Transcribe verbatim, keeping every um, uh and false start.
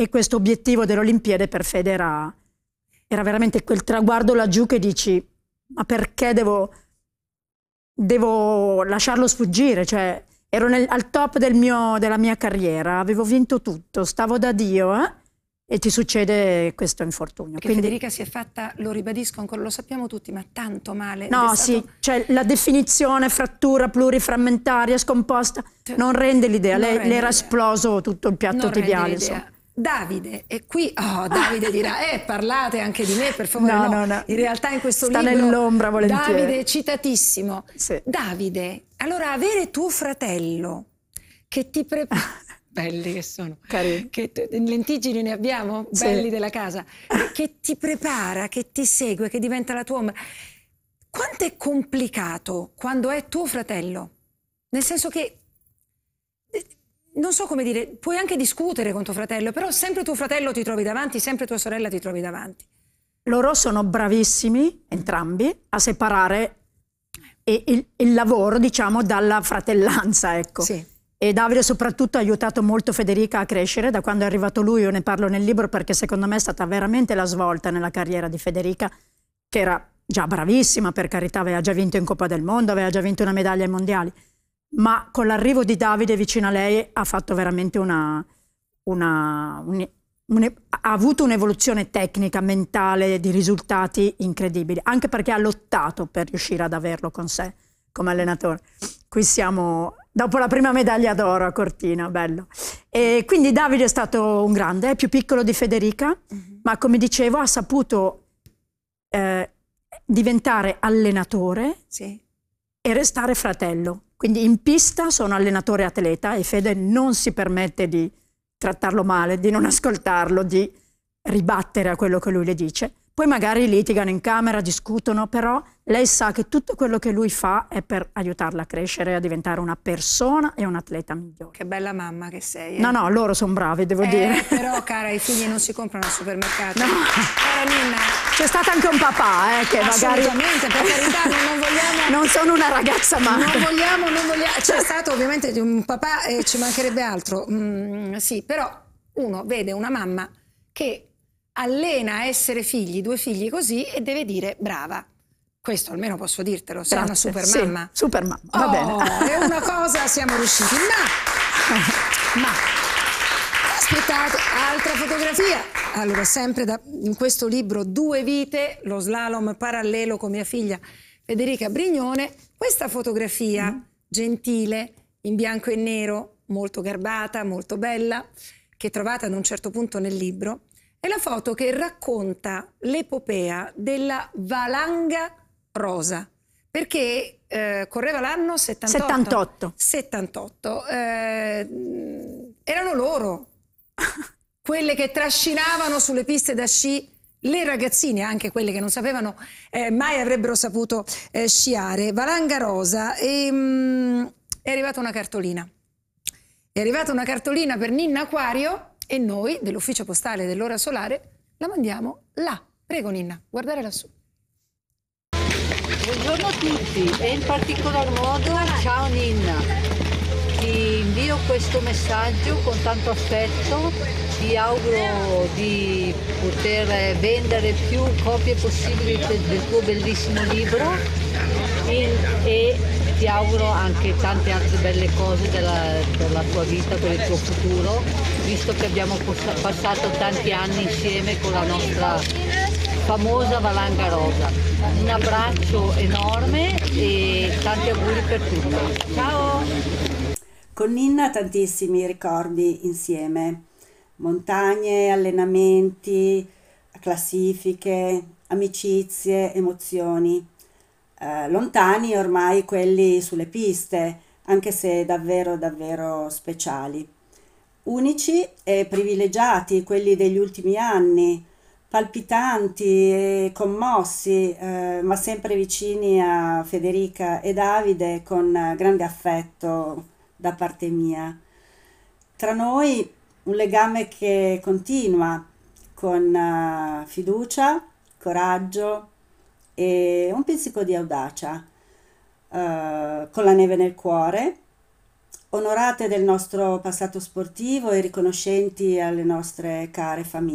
e questo obiettivo dell'Olimpiade per Fede era, era veramente quel traguardo laggiù che dici, ma perché devo, devo lasciarlo sfuggire? Cioè, ero nel, al top del mio, della mia carriera, avevo vinto tutto, stavo da Dio, eh? E ti succede questo infortunio. Perché Quindi, Federica si è fatta, lo ribadisco ancora, lo sappiamo tutti, ma tanto male. no, Ed è sì, stato... cioè la definizione frattura pluriframmentaria, scomposta, non rende l'idea. Non Le, rende le era l'idea. esploso tutto il piatto Non rende tibiale, l'idea. insomma. Davide, e qui oh, Davide dirà, eh, parlate anche di me, per favore. No, No, no, no. In realtà in questo Sta libro nell'ombra volentieri. Davide, citatissimo. Sì. Davide, allora avere tuo fratello che ti prepara... Belli che sono. Carini. Che lentiggini ne abbiamo? Sì. Belli della casa. Che ti prepara, che ti segue, che diventa la tua ombra. Quanto è complicato quando è tuo fratello? Nel senso che, non so come dire, puoi anche discutere con tuo fratello, però sempre tuo fratello ti trovi davanti, sempre tua sorella ti trovi davanti. Loro sono bravissimi, entrambi, a separare il, il lavoro, diciamo, dalla fratellanza, ecco. Sì. E Davide soprattutto ha aiutato molto Federica a crescere. Da quando è arrivato lui, io ne parlo nel libro perché secondo me è stata veramente la svolta nella carriera di Federica, che era già bravissima, per carità, aveva già vinto in Coppa del Mondo, aveva già vinto una medaglia ai mondiali, ma con l'arrivo di Davide vicino a lei ha fatto veramente una, una un, un, ha avuto un'evoluzione tecnica, mentale, di risultati incredibili, anche perché ha lottato per riuscire ad averlo con sé come allenatore. Qui siamo dopo la prima medaglia d'oro a Cortina, bello. E quindi Davide è stato un grande, è più piccolo di Federica, uh-huh. ma come dicevo ha saputo eh, diventare allenatore, sì. e restare fratello. Quindi in pista sono allenatore atleta e Fede non si permette di trattarlo male, di non ascoltarlo, di ribattere a quello che lui le dice. Poi magari litigano in camera, discutono, però lei sa che tutto quello che lui fa è per aiutarla a crescere, a diventare una persona e un atleta migliore. Che bella mamma che sei. Eh? No, no, loro sono bravi, devo eh, dire. Però, cara, i figli non si comprano al supermercato. No. Cara Ninna. C'è stato anche un papà, eh, che magari... Assolutamente, per carità, non vogliamo... Non sono una ragazza magra. Non vogliamo, non vogliamo... C'è stato ovviamente un papà e ci mancherebbe altro. Mm, sì, però uno vede una mamma che allena a essere figli, due figli così, e deve dire brava. Questo almeno posso dirtelo, sei una super mamma. Sì, super mamma, va oh, bene. È una cosa, siamo riusciti. Ma, ma, aspettate, altra fotografia. Allora, sempre da, in questo libro Due vite, lo slalom parallelo con mia figlia Federica Brignone. Questa fotografia, mm. gentile, in bianco e nero, molto garbata, molto bella, che trovate ad un certo punto nel libro, è la foto che racconta l'epopea della valanga rosa, perché eh, correva l'anno settantotto. settantotto. settantotto. Eh, erano loro, quelle che trascinavano sulle piste da sci le ragazzine, anche quelle che non sapevano, eh, mai avrebbero saputo eh, sciare. Valanga rosa, e mh, è arrivata una cartolina. È arrivata una cartolina per Ninna Aquario, e noi, dell'ufficio postale dell'Ora Solare, la mandiamo là. Prego Ninna, guardare lassù. Buongiorno a tutti e in particolar modo ciao Ninna. Ti invio questo messaggio con tanto affetto, ti auguro di poter vendere più copie possibili del tuo bellissimo libro e, e ti auguro anche tante altre belle cose della, della tua vita, per il tuo futuro, visto che abbiamo passato tanti anni insieme con la nostra famosa valanga rosa. Un abbraccio enorme e tanti auguri per tutto. Ciao! Con Ninna tantissimi ricordi insieme, montagne, allenamenti, classifiche, amicizie, emozioni. Eh, lontani ormai quelli sulle piste, anche se davvero davvero speciali. Unici e privilegiati quelli degli ultimi anni, palpitanti e commossi, eh, ma sempre vicini a Federica e Davide con grande affetto da parte mia. Tra noi un legame che continua con uh, fiducia, coraggio e un pizzico di audacia, uh, con la neve nel cuore, onorate del nostro passato sportivo e riconoscenti alle nostre care famiglie.